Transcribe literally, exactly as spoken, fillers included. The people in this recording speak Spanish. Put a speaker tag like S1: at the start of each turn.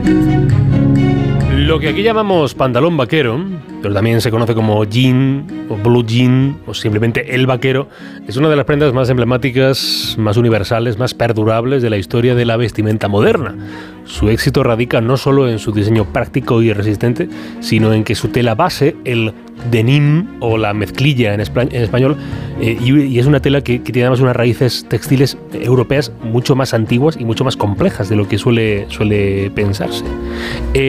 S1: Lo que aquí llamamos pantalón vaquero, pero también se conoce como jean o blue jean o simplemente el vaquero, es una de las prendas más emblemáticas, más universales, más perdurables de la historia de la vestimenta moderna. Su éxito radica no solo en su diseño práctico y resistente, sino en que su tela base, el denim o la mezclilla en, espa- en español, eh, y, y es una tela que, que tiene además unas raíces textiles europeas mucho más antiguas y mucho más complejas de lo que suele, suele pensarse. Eh,